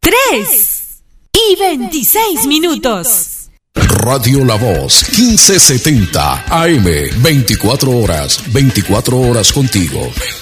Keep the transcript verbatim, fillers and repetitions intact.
tres y veintiséis minutos. Radio La Voz, quince setenta A M, veinticuatro horas, veinticuatro horas contigo.